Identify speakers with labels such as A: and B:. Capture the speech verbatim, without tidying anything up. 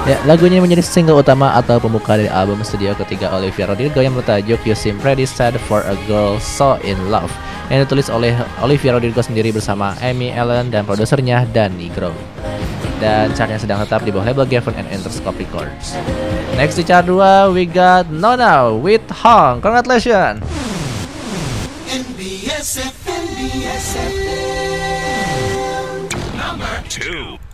A: Ya, lagunya menjadi single utama atau pembuka dari album studio ketiga Olivia Rodrigo yang bertajuk You Seem Pretty Sad for a Girl So In Love, yang ditulis oleh Olivia Rodrigo sendiri bersama Amy Allen dan produsernya Dan Nigro. Dan chartnya sedang tetap di bawah label Geffen and Interscope Records. Next di chart dua, we got Nona with Hong. Congratulations.
B: N B S F M, N B S F M. Number two.